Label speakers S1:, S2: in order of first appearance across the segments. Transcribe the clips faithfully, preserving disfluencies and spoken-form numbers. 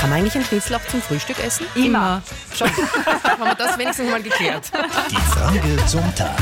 S1: Kann man eigentlich einen Schnitzel auch zum Frühstück essen?
S2: Immer.
S1: Schon. Haben wir das wenigstens mal geklärt.
S3: Die Frage zum Tag.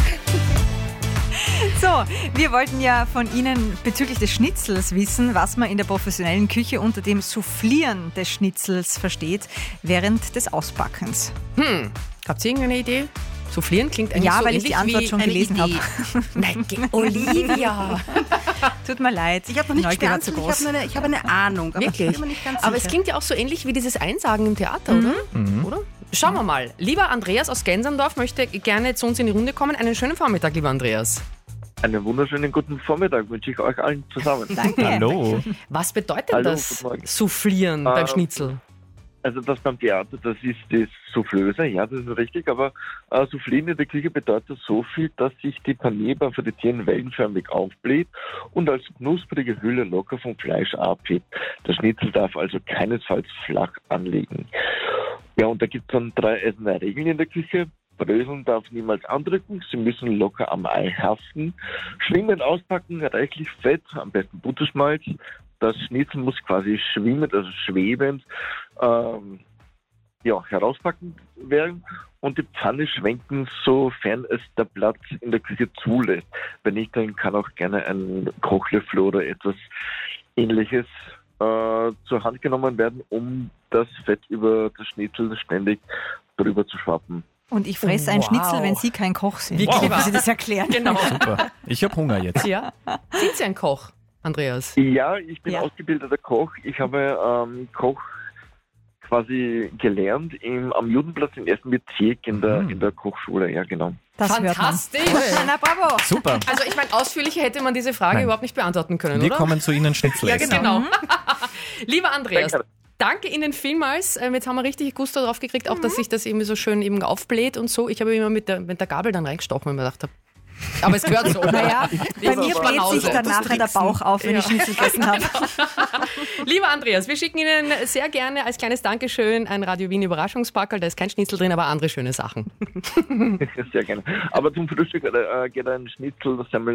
S2: So, wir wollten ja von Ihnen bezüglich des Schnitzels wissen, was man in der professionellen Küche unter dem Soufflieren des Schnitzels versteht während des Ausbackens.
S1: Hm, habt ihr irgendeine Idee? Soufflieren klingt eigentlich
S2: Ja,
S1: so
S2: weil ich
S1: ähnlich
S2: die Antwort
S1: wie
S2: schon
S1: eine
S2: gelesen habe.
S1: Idee. Nein, ge- Olivia.
S2: Tut mir leid,
S4: Ich habe noch nicht
S2: Neugier war
S4: geantwortet,
S2: zu
S4: ich
S2: groß.
S4: habe eine, ich habe eine Ahnung, aber ich
S1: Wirklich?
S4: bin mir nicht ganz
S1: Aber es
S4: sicher.
S1: klingt ja auch so ähnlich wie dieses Einsagen im Theater, oder? oder? Schauen wir mal. Lieber Andreas aus Gensendorf möchte gerne zu uns in die Runde kommen. Einen schönen Vormittag, lieber Andreas.
S5: Einen wunderschönen guten Vormittag wünsche ich euch allen zusammen.
S2: Danke.
S3: Hallo.
S1: Was bedeutet
S5: Hallo,
S1: das
S5: guten Morgen.
S1: Soufflieren beim
S5: Ähm,
S1: Schnitzel?
S5: Also das beim Theater, das ist das Soufflöse, ja, das ist richtig, aber äh, Soufflieren in der Küche bedeutet so viel, dass sich die Panade beim Frittieren wellenförmig aufbläht und als knusprige Hülle locker vom Fleisch abhebt. Der Schnitzel darf also keinesfalls flach anliegen. Ja, und da gibt es dann drei eiserne Regeln in der Küche. Bröseln darf niemals andrücken, sie müssen locker am Ei haften. Schwimmend auspacken, reichlich Fett, am besten Butterschmalz. Das Schnitzel muss quasi schwimmend, also schwebend, ähm, ja, herauspacken werden und die Pfanne schwenken, sofern es der Platz in der Küche zulässt. Wenn nicht, dann kann auch gerne ein Kochlöffel oder etwas Ähnliches äh, zur Hand genommen werden, um das Fett über das Schnitzel ständig drüber zu schwappen.
S2: Und ich fresse einen
S1: Wow.
S2: Schnitzel, wenn Sie kein Koch sind.
S1: Wie clever.
S2: Wow. Sie das erklären.
S1: Genau.
S3: Super. Ich habe Hunger jetzt.
S1: Ja. Sind Sie ein Koch, Andreas?
S5: Ja, ich bin
S2: Ja.
S5: ausgebildeter Koch. Ich habe ähm, Koch quasi gelernt im, am Judenplatz im ersten Bezirk in der,
S3: Mhm.
S5: in der Kochschule. Ja, genau.
S2: Das
S1: Fantastisch.
S2: hört man. Na, bravo.
S3: Super.
S1: Also ich meine, ausführlicher hätte man diese Frage
S3: Nein.
S1: überhaupt nicht beantworten können,
S3: Wir
S1: oder?
S3: kommen zu Ihnen Schnitzel
S1: Ja,
S3: essen.
S1: genau. Lieber Andreas,
S5: Danke.
S1: danke Ihnen vielmals. Ähm, Jetzt haben wir richtig Gusto drauf gekriegt, auch dass sich das irgendwie so schön eben aufbläht und so. Ich habe immer mit der, mit der Gabel dann reingestochen, wenn man gedacht habe. Aber es gehört so.
S2: Naja, bei
S1: ist
S2: mir
S1: aber
S2: bläht
S1: Banause.
S2: sich dann nachher der Bauch auf, wenn
S1: Ja.
S2: ich Schnitzel gegessen habe.
S1: Lieber Andreas, wir schicken Ihnen sehr gerne als kleines Dankeschön ein Radio Wien Überraschungspackerl. Da ist kein Schnitzel drin, aber andere schöne Sachen.
S5: Sehr gerne. Aber zum Frühstück äh, geht ein Schnitzel, Semmel